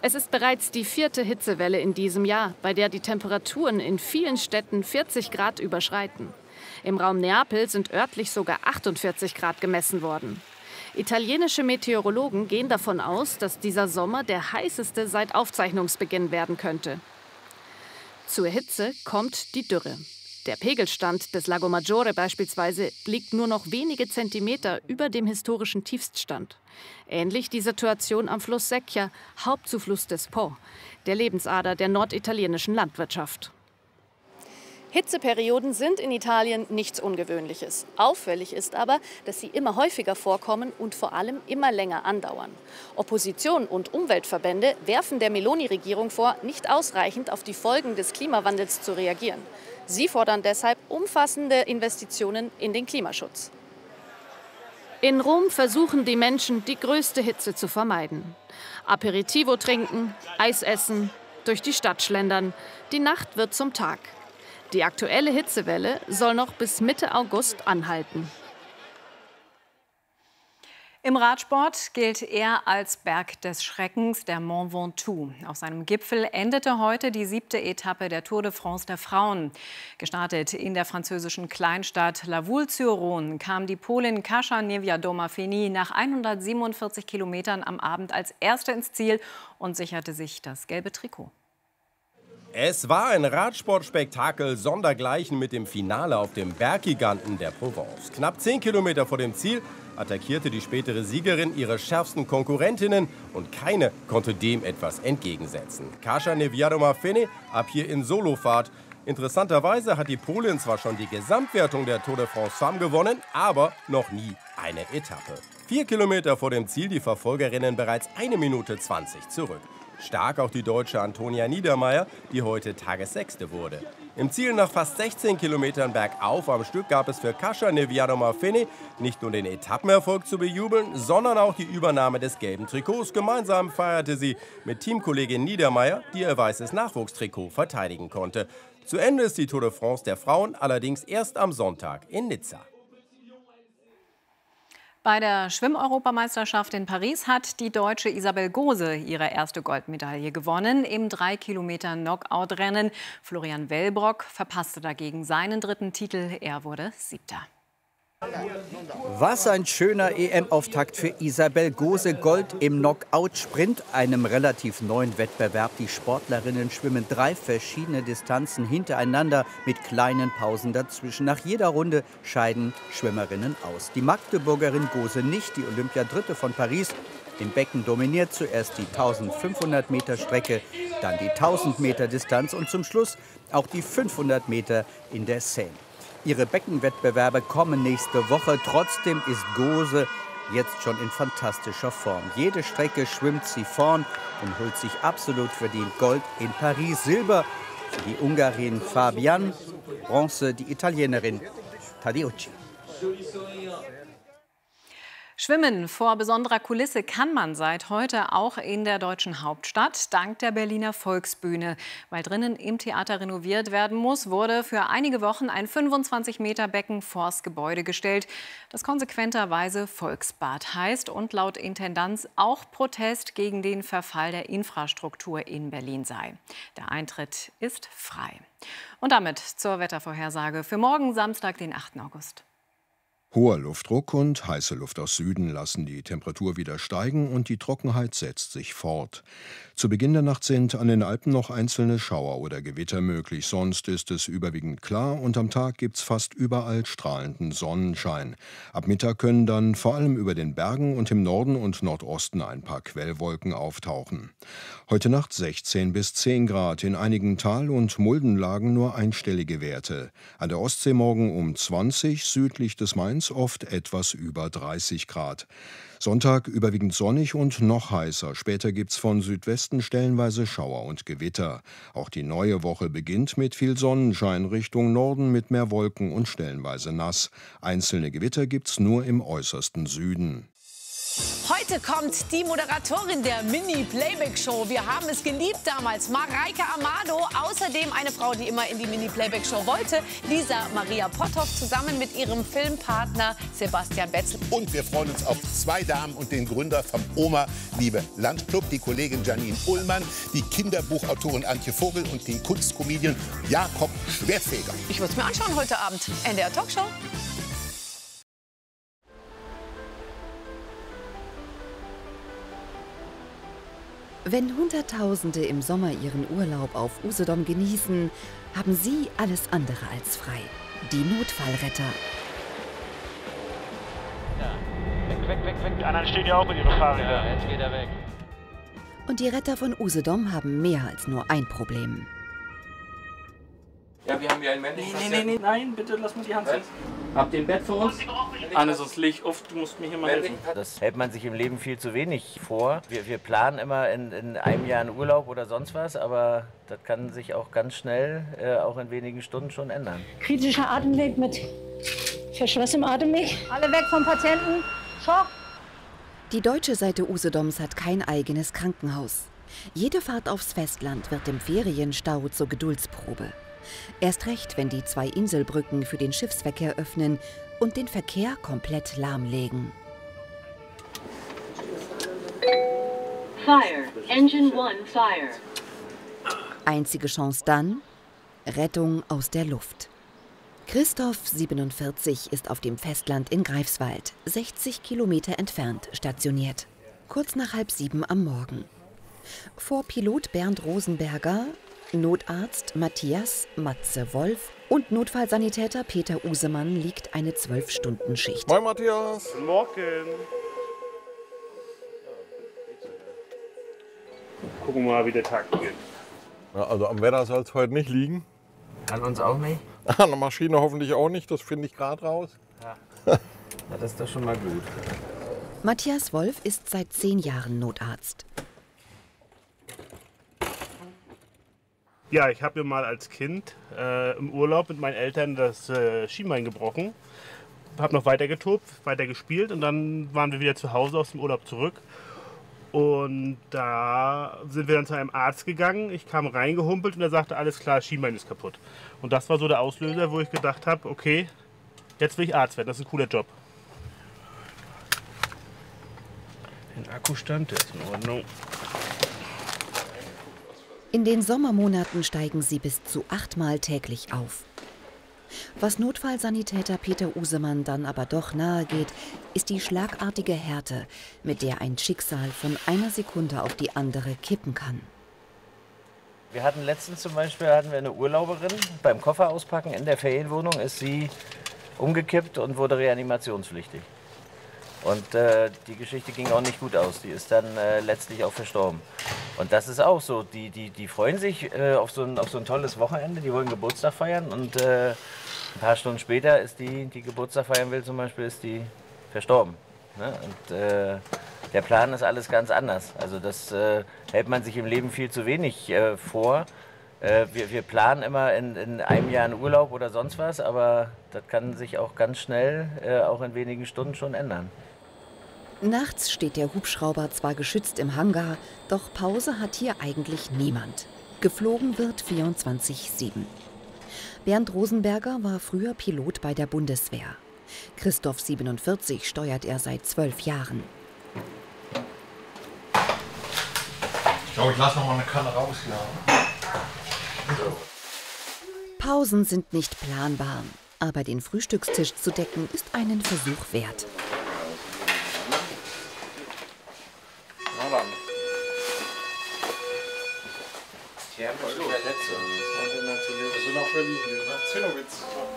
Es ist bereits die 4. Hitzewelle in diesem Jahr, bei der die Temperaturen in vielen Städten 40 Grad überschreiten. Im Raum Neapel sind örtlich sogar 48 Grad gemessen worden. Italienische Meteorologen gehen davon aus, dass dieser Sommer der heißeste seit Aufzeichnungsbeginn werden könnte. Zur Hitze kommt die Dürre. Der Pegelstand des Lago Maggiore beispielsweise liegt nur noch wenige Zentimeter über dem historischen Tiefststand. Ähnlich die Situation am Fluss Secchia, Hauptzufluss des Po, der Lebensader der norditalienischen Landwirtschaft. Hitzeperioden sind in Italien nichts Ungewöhnliches. Auffällig ist aber, dass sie immer häufiger vorkommen und vor allem immer länger andauern. Opposition und Umweltverbände werfen der Meloni-Regierung vor, nicht ausreichend auf die Folgen des Klimawandels zu reagieren. Sie fordern deshalb umfassende Investitionen in den Klimaschutz. In Rom versuchen die Menschen, die größte Hitze zu vermeiden. Aperitivo trinken, Eis essen, durch die Stadt schlendern. Die Nacht wird zum Tag. Die aktuelle Hitzewelle soll noch bis Mitte August anhalten. Im Radsport gilt er als Berg des Schreckens, der Mont Ventoux. Auf seinem Gipfel endete heute die 7. Etappe der Tour de France der Frauen. Gestartet in der französischen Kleinstadt La Voulte-sur-Rhône kam die Polin Kasia Niewiadoma-Feni nach 147 Kilometern am Abend als Erste ins Ziel und sicherte sich das gelbe Trikot. Es war ein Radsportspektakel sondergleichen mit dem Finale auf dem Berggiganten der Provence. Knapp 10 Kilometer vor dem Ziel attackierte die spätere Siegerin ihre schärfsten Konkurrentinnen und keine konnte dem etwas entgegensetzen. Kasia Niewiadoma-Feni ab hier in Solofahrt. Interessanterweise hat die Polin zwar schon die Gesamtwertung der Tour de France Femmes gewonnen, aber noch nie eine Etappe. 4 Kilometer vor dem Ziel die Verfolgerinnen bereits 1 Minute 20 zurück. Stark auch die Deutsche Antonia Niedermaier, die heute Tagessechste wurde. Im Ziel nach fast 16 Kilometern bergauf am Stück gab es für Kasia Niewiadoma-Feni nicht nur den Etappenerfolg zu bejubeln, sondern auch die Übernahme des gelben Trikots. Gemeinsam feierte sie mit Teamkollegin Niedermaier, die ihr weißes Nachwuchstrikot verteidigen konnte. Zu Ende ist die Tour de France der Frauen allerdings erst am Sonntag in Nizza. Bei der Schwimm-Europameisterschaft in Paris hat die Deutsche Isabel Gose ihre erste Goldmedaille gewonnen im 3-Kilometer-Knockout-Rennen. Florian Wellbrock verpasste dagegen seinen 3. Titel. Er wurde 7. Was ein schöner EM-Auftakt für Isabel Gose. Gold im Knockout-Sprint, einem relativ neuen Wettbewerb. Die Sportlerinnen schwimmen 3 verschiedene Distanzen hintereinander mit kleinen Pausen dazwischen. Nach jeder Runde scheiden Schwimmerinnen aus. Die Magdeburgerin Gose nicht, die Olympiadritte von Paris. Im Becken dominiert zuerst die 1500 Meter Strecke, dann die 1000 Meter Distanz und zum Schluss auch die 500 Meter in der Seine. Ihre Beckenwettbewerbe kommen nächste Woche. Trotzdem ist Gose jetzt schon in fantastischer Form. Jede Strecke schwimmt sie vorn und holt sich absolut verdient Gold in Paris. Silber für die Ungarin Fabian, Bronze die Italienerin Tadeucci. Schwimmen vor besonderer Kulisse kann man seit heute auch in der deutschen Hauptstadt, dank der Berliner Volksbühne. Weil drinnen im Theater renoviert werden muss, wurde für einige Wochen ein 25-Meter-Becken vors Gebäude gestellt, das konsequenterweise Volksbad heißt und laut Intendanz auch Protest gegen den Verfall der Infrastruktur in Berlin sei. Der Eintritt ist frei. Und damit zur Wettervorhersage für morgen Samstag, den 8. August. Hoher Luftdruck und heiße Luft aus Süden lassen die Temperatur wieder steigen und die Trockenheit setzt sich fort. Zu Beginn der Nacht sind an den Alpen noch einzelne Schauer oder Gewitter möglich, sonst ist es überwiegend klar und am Tag gibt's fast überall strahlenden Sonnenschein. Ab Mittag können dann vor allem über den Bergen und im Norden und Nordosten ein paar Quellwolken auftauchen. Heute Nacht 16 bis 10 Grad, in einigen Tal- und Muldenlagen nur einstellige Werte. An der Ostsee morgen um 20, südlich des Mains oft etwas über 30 Grad. Sonntag überwiegend sonnig und noch heißer. Später gibt's von Südwesten stellenweise Schauer und Gewitter. Auch die neue Woche beginnt mit viel Sonnenschein, Richtung Norden mit mehr Wolken und stellenweise nass. Einzelne Gewitter gibt's nur im äußersten Süden. Heute kommt die Moderatorin der Mini-Playback-Show. Wir haben es geliebt damals, Mareike Amado. Außerdem eine Frau, die immer in die Mini-Playback-Show wollte, Lisa Maria Potthoff, zusammen mit ihrem Filmpartner Sebastian Betzel. Und wir freuen uns auf 2 Damen und den Gründer vom Oma Liebe Landclub, die Kollegin Janine Ullmann, die Kinderbuchautorin Antje Vogel und den Kunstkomedian Jakob Schwertfeger. Ich würde es mir anschauen heute Abend. NDR Talkshow. Wenn Hunderttausende im Sommer ihren Urlaub auf Usedom genießen, haben sie alles andere als frei. Die Notfallretter. Ja. Weg. Die anderen stehen ja auch in ihre Fahrräder. Ja, jetzt geht er weg. Und die Retter von Usedom haben mehr als nur ein Problem. Ja, wir haben hier einen männlichen Patienten. Nein, bitte lass mir die Hand setzen. Habt ihr ein Bett für uns? Anne, sonst leg ich auf, du musst mir hier mal helfen. Das hält man sich im Leben viel zu wenig vor. Wir planen immer in einem Jahr einen Urlaub oder sonst was, aber das kann sich auch ganz schnell, auch in wenigen Stunden schon ändern. Kritischer Atemweg mit verschlossenem Atemweg. Alle weg vom Patienten. Schock. Die deutsche Seite Usedoms hat kein eigenes Krankenhaus. Jede Fahrt aufs Festland wird im Ferienstau zur Geduldsprobe. Erst recht, wenn die 2 Inselbrücken für den Schiffsverkehr öffnen und den Verkehr komplett lahmlegen. Fire. Engine 1 fire. Einzige Chance dann: Rettung aus der Luft. Christoph, 47, ist auf dem Festland in Greifswald, 60 Kilometer entfernt, stationiert. Kurz nach 6:30 am Morgen. Vor Pilot Bernd Rosenberger, Notarzt Matthias Matze Wolf und Notfallsanitäter Peter Usemann liegt eine 12-Stunden-Schicht. Moin Matthias. Guten Morgen. Gucken wir mal, wie der Tag geht. Ja, also am Wetter soll es heute nicht liegen. An uns auch nicht? An der Maschine hoffentlich auch nicht, das finde ich gerade raus. Ja. Ja, das ist doch schon mal gut. Matthias Wolf ist seit 10 Jahren Notarzt. Ja, ich habe mir mal als Kind im Urlaub mit meinen Eltern das Schienbein gebrochen. Habe noch weiter getobt, weiter gespielt und dann waren wir wieder zu Hause aus dem Urlaub zurück. Und da sind wir dann zu einem Arzt gegangen. Ich kam reingehumpelt und er sagte, alles klar, Schienbein ist kaputt. Und das war so der Auslöser, wo ich gedacht habe, okay, jetzt will ich Arzt werden, das ist ein cooler Job. Den Akkustand, der ist in Ordnung. In den Sommermonaten steigen sie bis zu 8-mal täglich auf. Was Notfallsanitäter Peter Usemann dann aber doch nahegeht, ist die schlagartige Härte, mit der ein Schicksal von einer Sekunde auf die andere kippen kann. Wir hatten letztens zum Beispiel eine Urlauberin. Beim Koffer auspacken in der Ferienwohnung ist sie umgekippt und wurde reanimationspflichtig. Und die Geschichte ging auch nicht gut aus. Die ist dann letztlich auch verstorben. Und das ist auch so. Die freuen sich auf so ein tolles Wochenende. Die wollen Geburtstag feiern. Und ein paar Stunden später ist die Geburtstag feiern will zum Beispiel, ist die verstorben. Ne? Und der Plan ist alles ganz anders. Also das hält man sich im Leben viel zu wenig vor. Wir planen immer in einem Jahr einen Urlaub oder sonst was. Aber das kann sich auch ganz schnell, auch in wenigen Stunden schon ändern. Nachts steht der Hubschrauber zwar geschützt im Hangar, doch Pause hat hier eigentlich niemand. Geflogen wird 24/7. Bernd Rosenberger war früher Pilot bei der Bundeswehr. Christoph, 47, steuert er seit 12 Jahren. Ich glaube, ich lasse noch mal eine Kanne raus hier. Pausen sind nicht planbar, aber den Frühstückstisch zu decken ist einen Versuch wert. Die haben schon der Letzte. Also nach Berlin, nach Zinnowitz.